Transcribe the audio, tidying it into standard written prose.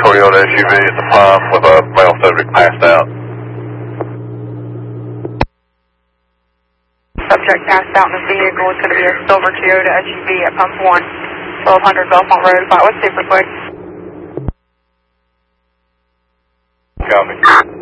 Toyota SUV at the pump with a male subject passed out. Subject passed out in the vehicle. It's going to be a silver Toyota SUV at pump 1, 1200 Belmont Road. What's super quick? Copy.